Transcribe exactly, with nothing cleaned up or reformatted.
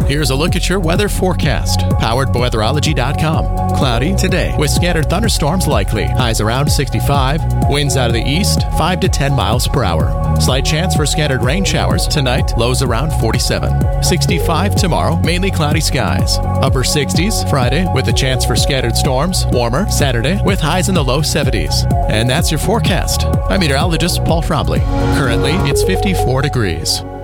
Here's a look at your weather forecast, powered by weatherology dot com. Cloudy today with scattered thunderstorms likely. Highs around sixty-five. Winds out of the east, five to ten miles per hour. Slight chance for scattered rain showers tonight. Lows around forty-seven. sixty-five tomorrow, mainly cloudy skies. Upper sixties Friday with a chance for scattered storms. Warmer Saturday with highs in the low seventies. And that's your forecast. I'm meteorologist Paul Frobley. Currently, it's fifty-four degrees.